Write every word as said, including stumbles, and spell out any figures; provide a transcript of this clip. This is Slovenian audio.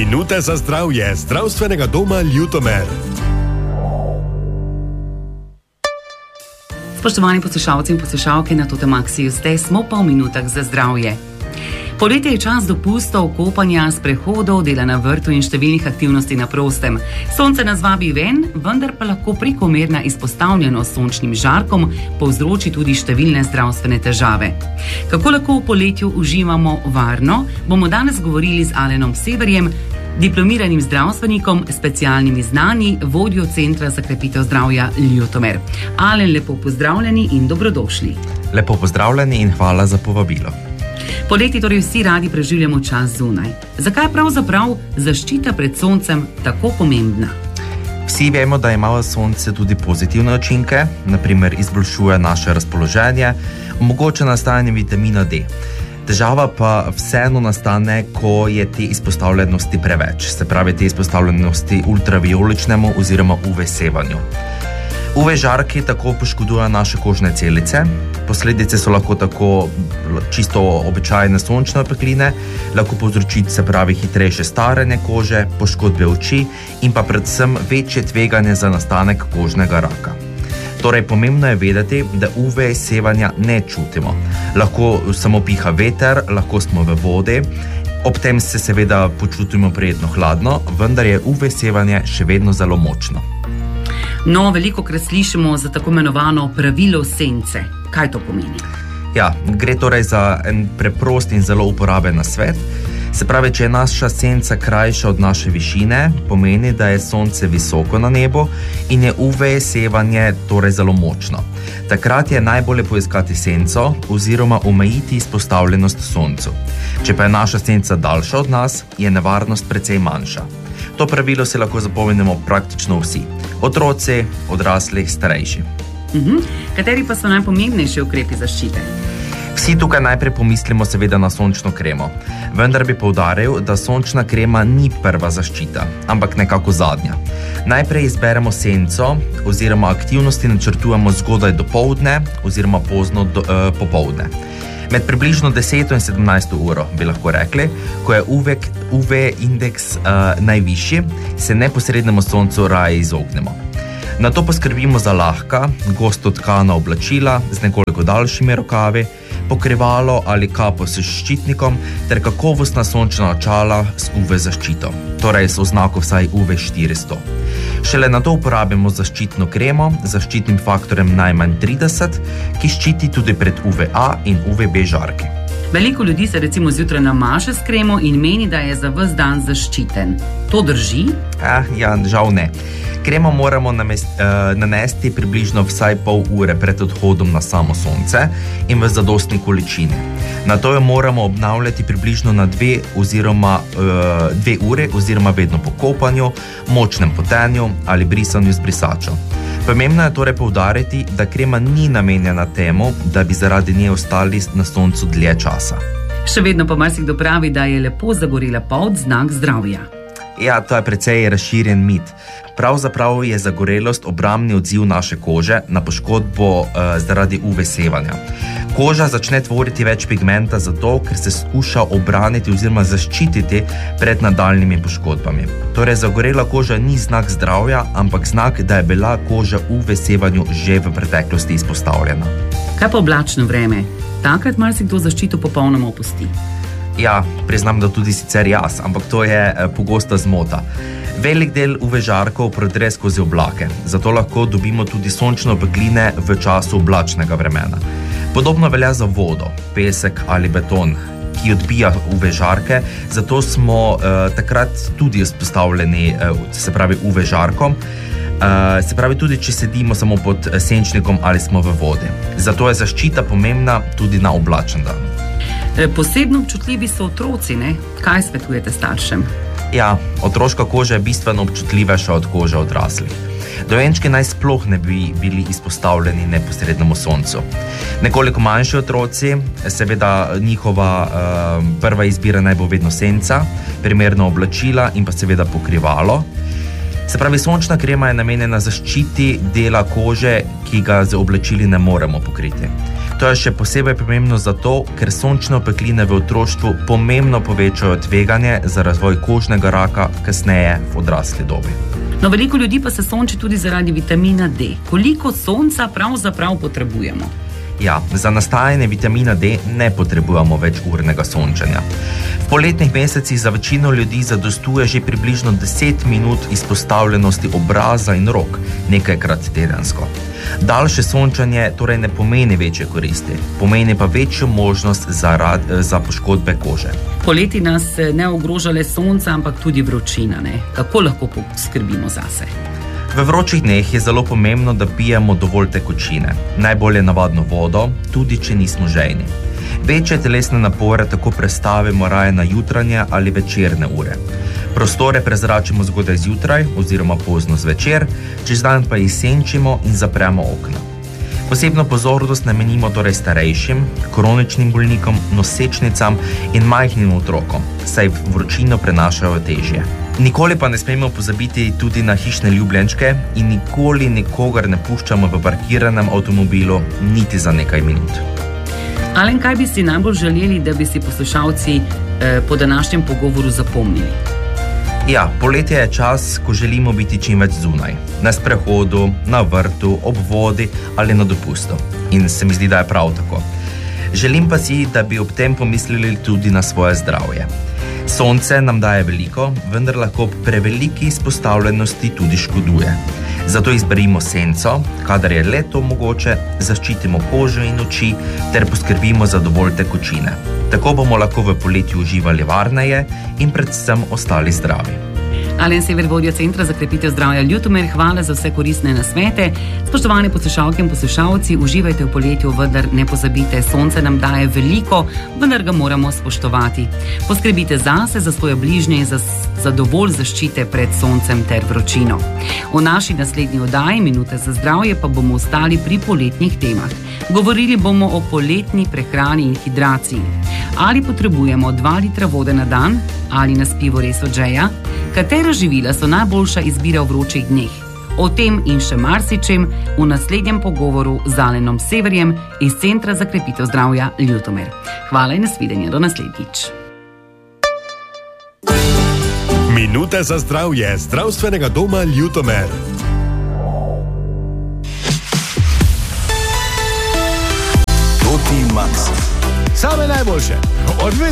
Minute za zdravje zdravstvenega doma Ljutomer. Spoštovani poslušalci in poslušalke, na Totemaxiju ste, smo pa v minutah za zdravje. Poletje je čas dopustov, kopanja, sprehodov, dela na vrtu in številnih aktivnosti na prostem. Sonce nas vabi ven, vendar pa lahko prekomerna izpostavljenost sončnim žarkom povzroči tudi številne zdravstvene težave. Kako lahko v poletju uživamo varno, bomo danes govorili z Alenom Severjem, diplomiranim zdravstvenikom, specialnimi znanji, vodjo Centra za krepitev zdravja Ljutomer. Alen, lepo pozdravljeni in dobrodošli. Lepo pozdravljeni in hvala za povabilo. Poleti torej vsi radi preživljamo čas zunaj. Zakaj je pravzaprav zaščita pred soncem tako pomembna? Vsi vemo, da ima sonce tudi pozitivne učinke, naprimer izboljšuje naše razpoloženje, omogoča nastajanje vitamina D. Težava pa vseeno nastane, ko je te izpostavljenosti preveč, se pravi te izpostavljenosti ultravioličnemu oziroma U V sevanju. U V žarki tako poškodujejo naše kožne celice, posledice so lahko tako čisto običajne sončne opekline, lahko povzročiti se pravi hitrejše staranje kože, poškodbe oči in pa predvsem večje tveganje za nastanek kožnega raka. Torej, pomembno je vedeti, da U V sevanja ne čutimo. Lahko samo piha veter, lahko smo v vodi, ob tem se seveda počutimo prijetno hladno, vendar je U V sevanje še vedno zelo močno. No, veliko krat slišimo za tako imenovano pravilo sence. Kaj to pomeni? Ja, gre torej za en preprost in zelo uporaben nasvet. Se pravi, če je naša senca krajša od naše višine, pomeni, da je sonce visoko na nebu in je U V sevanje torej zelo močno. Takrat je najbolje poiskati senco oziroma omejiti izpostavljenost soncu. Če pa je naša senca daljša od nas, je nevarnost precej manjša. To pravilo se lahko zapomnimo praktično vsi. Otroci, odrasli, starejši. Uh-huh. Kateri pa so najpomembnejši ukrepi zaščite? Vsi tukaj najprej pomislimo seveda na sončno kremo. Vendar bi poudaril, da sončna krema ni prva zaščita, ampak nekako zadnja. Najprej izberemo senco oziroma aktivnosti načrtujemo zgodaj dopoldne oziroma pozno do, uh, popoldne. Med približno deseto in sedemnajsto uro, bi lahko rekli, ko je U V indeks uh, najvišji, se neposrednemu soncu raje izognemo. Nato poskrbimo za lahka, gosto tkana oblačila z nekoliko daljšimi rokavi, pokrivalo ali kapo s ščitnikom ter kakovostna sončna očala s U V zaščito, torej s oznako vsaj U V štiristo. Šele nato uporabimo zaščitno kremo z zaščitnim faktorjem najmanj trideset, ki ščiti tudi pred U V A in U V B žarki. Veliko ljudi se recimo zjutraj namaže s kremo in meni, da je za ves dan zaščiten. To drži? Eh, ja, žal ne. Kremo moramo namest, uh, nanesti približno vsaj pol ure pred odhodom na samo sonce in v zadostni količini. Nato jo moramo obnavljati približno na dve, oziroma, uh, dve ure oziroma vedno po kopanju, močnem potenju ali brisanju z brisačo. Pomembno je torej poudariti, da krema ni namenjena temu, da bi zaradi nje ostali na soncu dlje časa. Še vedno pa marsikdo pravi, da je lepo zagorela polt znak zdravja. Ja, to je precej razširjen mit. Pravzaprav je zagorelost obrambni odziv naše kože na poškodbo uh, zaradi U V sevanja. Koža začne tvoriti več pigmenta zato, ker se skuša obraniti oziroma zaščititi pred nadaljnimi poškodbami. Torej, zagorela koža ni znak zdravja, ampak znak, da je bila koža U V sevanju že v preteklosti izpostavljena. Kaj pa oblačno vreme? Takrat marsikdo zaščito popolnoma opusti. Ja, priznam, da tudi sicer jaz, ampak to je eh, pogosta zmota. Velik del U V žarkov prodre skozi oblake, zato lahko dobimo tudi sončne opekline v času oblačnega vremena. Podobno velja za vodo, pesek ali beton, ki odbija U V žarke, zato smo eh, takrat tudi izpostavljeni, eh, se pravi U V žarkom. Uh, se pravi, tudi če sedimo samo pod senčnikom ali smo v vodi. Zato je zaščita pomembna tudi na oblačen dan. Posebno občutljivi so otroci, ne? Kaj svetujete staršem? Ja, otroška koža je bistveno občutljivejša od kože odraslih. Dojenčki naj sploh ne bi bili izpostavljeni neposrednemu soncu. Nekoliko manjši otroci, seveda njihova uh, prva izbira naj bo vedno senca, primerno oblačila in pa seveda pokrivalo. Se pravi, sončna krema je namenjena zaščiti dela kože, ki ga z oblačili ne moremo pokriti. To je še posebej pomembno zato, ker sončne opekline v otroštvu pomembno povečajo tveganje za razvoj kožnega raka kasneje v odrasli dobi. No, veliko ljudi pa se sonči tudi zaradi vitamina D. Koliko sonca pravzaprav potrebujemo? Ja, za nastajanje vitamina D ne potrebujemo več urnega sončenja. V poletnih mesecih za večino ljudi zadostuje že približno deset minut izpostavljenosti obraza in rok, nekajkrat tedensko. Daljše sončanje torej ne pomeni večje koristi, pomeni pa večjo možnost za, rad, za poškodbe kože. Poleti nas ne ogroža le sonca, ampak tudi vročina, ne? Kako lahko poskrbimo zase? V vročih dneh je zelo pomembno, da pijemo dovolj tekočine, najbolje navadno vodo, tudi če nismo žejni. Večje telesne napore tako prestavimo raje na jutranje ali večerne ure. Prostore prezračimo zgodaj zjutraj oziroma pozno zvečer, čez dan pa jih senčimo in zapremo okna. Posebno pozornost namenimo torej starejšim, kroničnim bolnikom, nosečnicam in majhnim otrokom, saj vročino prenašajo težje. Nikoli pa ne smemo pozabiti tudi na hišne ljubljenčke in nikoli nikogar ne puščamo v parkiranem avtomobilu niti za nekaj minut. Alen, kaj bi si najbolj želeli, da bi si poslušalci eh, po današnjem pogovoru zapomnili? Ja, poletje je čas, ko želimo biti čim več zunaj. Na sprehodu, na vrtu, ob vodi ali na dopustu. In se mi zdi, da je prav tako. Želim pa si, da bi ob tem pomislili tudi na svoje zdravje. Sonce nam daje veliko, vendar lahko preveliki izpostavljenosti tudi škoduje. Zato izberimo senco, kadar je le to mogoče, zaščitimo kožo in oči ter poskrbimo za dovolj tekočine. Tako bomo lahko v poletju uživali varneje in predvsem ostali zdravi. Alen Sever, vodja Centra za krepitev zdravja Ljutomer, hvala za vse koristne nasvete. Spoštovane poslušalke in poslušalci, uživajte v poletju, vendar ne pozabite, sonce nam daje veliko, vendar ga moramo spoštovati. Poskrbite zase, za svoje bližnje in za, za dovolj zaščite pred soncem ter vročino. V naši naslednji oddaji Minute za zdravje pa bomo ostali pri poletnih temah. Govorili bomo o poletni prehrani in hidraciji. Ali potrebujemo dva litra vode na dan, ali nas pivo res odžeja? Katera živila so najboljša izbira v vročih dneh? O tem in še marsičem v naslednjem pogovoru z Alenom Severjem iz Centra za krepitev zdravja Ljutomer. Hvala in nasvidenje, do naslednjič. Minute za zdravje zdravstvenega doma Ljutomer. Toti Max. Same najboljše. Odvid